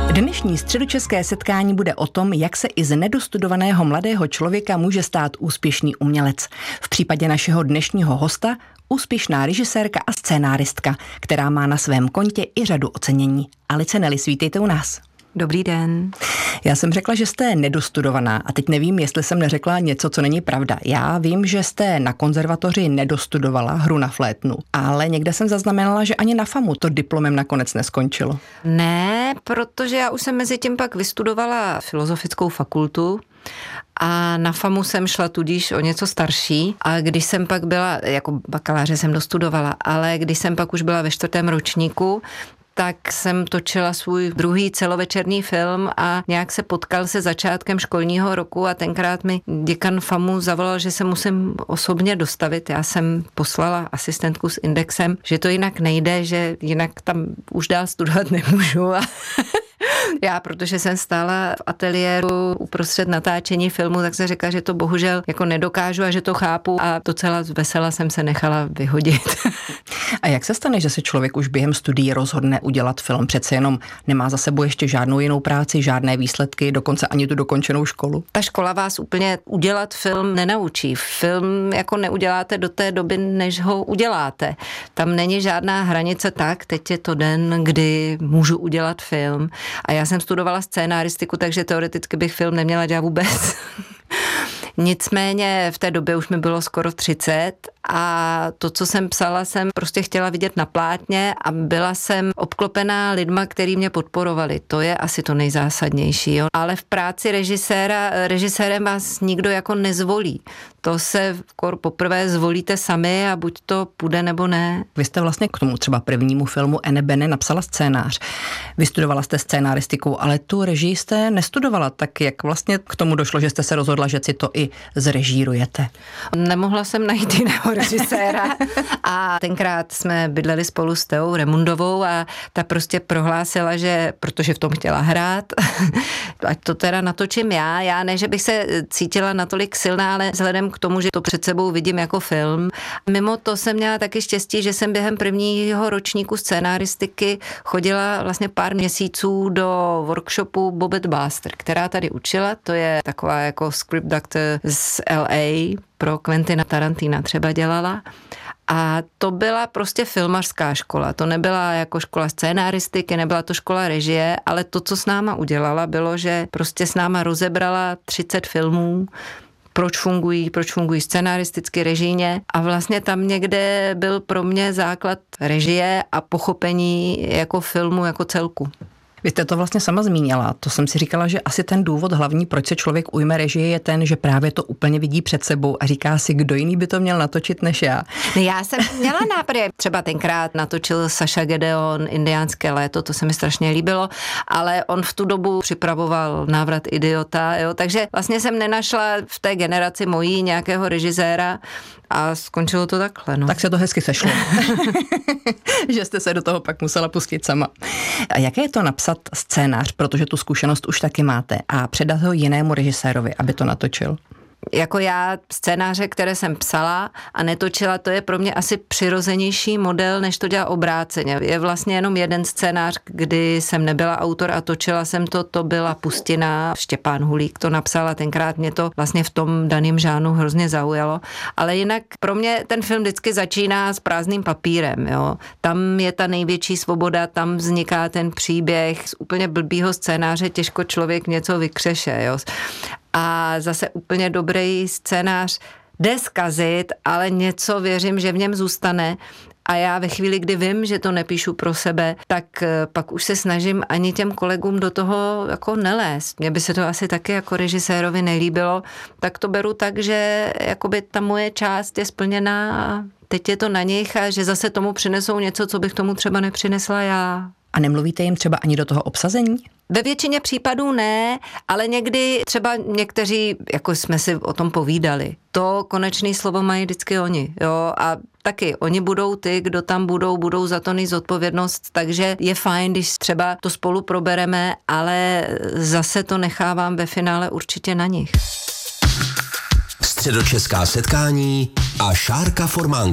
Dnešní středočeské setkání bude o tom, jak se i z nedostudovaného mladého člověka může stát úspěšný umělec. V případě našeho dnešního hosta úspěšná režisérka a scénáristka, která má na svém kontě i řadu ocenění. Alice Nellis, vítejte u nás. Dobrý den. Já jsem řekla, že jste nedostudovaná a teď nevím, jestli jsem neřekla něco, co není pravda. Já vím, že jste na konzervatoři nedostudovala hru na flétnu, ale někde jsem zaznamenala, že ani na FAMu to diplomem nakonec neskončilo. Ne, protože já už jsem mezi tím pak vystudovala filozofickou fakultu a na FAMu jsem šla tudíž o něco starší a když jsem pak byla, jako bakaláře jsem dostudovala, ale když jsem pak už byla ve 4. ročníku, tak jsem točila svůj druhý celovečerní film a nějak se potkal se začátkem školního roku a tenkrát mi děkan FAMu zavolal, že se musím osobně dostavit. Já jsem poslala asistentku s indexem, že to jinak nejde, že jinak tam už dál studovat nemůžu a já, protože jsem stála v ateliéru uprostřed natáčení filmu, tak se řekla, že to bohužel jako nedokážu a že to chápu a docela vesela jsem se nechala vyhodit. A jak se stane, že se člověk už během studií rozhodne udělat film? Přece jenom nemá za sebou ještě žádnou jinou práci, žádné výsledky, dokonce ani tu dokončenou školu. Ta škola vás úplně udělat film nenaučí. Film jako neuděláte do té doby, než ho uděláte. Tam není žádná hranice tak, teď je to den, kdy můžu udělat film. A já jsem studovala scénáristiku, takže teoreticky bych film neměla dělat vůbec. Nicméně v té době už mi bylo skoro 30 a to, co jsem psala, jsem prostě chtěla vidět na plátně a byla jsem obklopená lidma, který mě podporovali. To je asi to nejzásadnější. Jo. Ale v práci režisérem vás nikdo jako nezvolí. To se poprvé zvolíte sami a buď to půjde nebo ne. Vy jste vlastně k tomu třeba prvnímu filmu Ene Bene napsala scénář. Vystudovala jste scénáristiku, ale tu režii jste nestudovala. Tak jak vlastně k tomu došlo, že jste se rozhodla, že si to i zrežírujete? Nemohla jsem najít jiného režiséra a tenkrát jsme bydleli spolu s Teou Remundovou a ta prostě prohlásila, že protože v tom chtěla hrát, ať to teda natočím já. Já ne, že bych se cítila natolik silná, ale vzhledem k tomu, že to před sebou vidím jako film. Mimo to jsem měla taky štěstí, že jsem během prvního ročníku scénáristiky chodila vlastně pár měsíců do workshopu Bobette Baster, která tady učila. To je taková jako script doctor z LA, pro Quentina Tarantina třeba dělala. A to byla prostě filmařská škola. To nebyla jako škola scénáristiky, nebyla to škola režie, ale to, co s náma udělala, bylo, že prostě s náma rozebrala 30 filmů, proč fungují scenaristicky, režijně a vlastně tam někde byl pro mě základ režie a pochopení jako filmu, jako celku. Vy jste to vlastně sama zmínila. To jsem si říkala, že asi ten důvod hlavní, proč se člověk ujme režie, je ten, že právě to úplně vidí před sebou a říká si, kdo jiný by to měl natočit než já. Já jsem měla nápady. Třeba tenkrát natočil Saša Gedeon Indiánské léto, to se mi strašně líbilo, ale on v tu dobu připravoval Návrat idiota, jo, takže vlastně jsem nenašla v té generaci mojí nějakého režiséra a skončilo to takhle. No. Tak se to hezky sešlo, že jste se do toho pak musela pustit sama. A jaké je to napsat scénář, protože tu zkušenost už taky máte, a předat ho jinému režisérovi, aby to natočil? Jako já scénáře, které jsem psala a netočila, to je pro mě asi přirozenější model, než to dělá obráceně. Je vlastně jenom jeden scénář, kdy jsem nebyla autor a točila jsem to byla Pustina, Štěpán Hulík to napsal a tenkrát mě to vlastně v tom daném žánru hrozně zaujalo. Ale jinak pro mě ten film vždycky začíná s prázdným papírem. Jo. Tam je ta největší svoboda, tam vzniká ten příběh. Z úplně blbýho scénáře těžko člověk něco vykřeše. Jo. A zase úplně dobrý scénář jde zkazit, ale něco věřím, že v něm zůstane. A já ve chvíli, kdy vím, že to nepíšu pro sebe, tak pak už se snažím ani těm kolegům do toho jako nelézt. Mně by se to asi taky jako režisérovi nelíbilo, tak to beru tak, že jakoby ta moje část je splněná a teď je to na nich a že zase tomu přinesou něco, co bych tomu třeba nepřinesla já. A nemluvíte jim třeba ani do toho obsazení? Ve většině případů ne, ale někdy třeba někteří, jako jsme si o tom povídali, to konečné slovo mají vždycky oni, jo, a taky oni budou ty, kdo tam budou za to nést zodpovědnost, takže je fajn, když třeba to spolu probereme, ale zase to nechávám ve finále určitě na nich. Středočeská setkání a Šárka Formánková.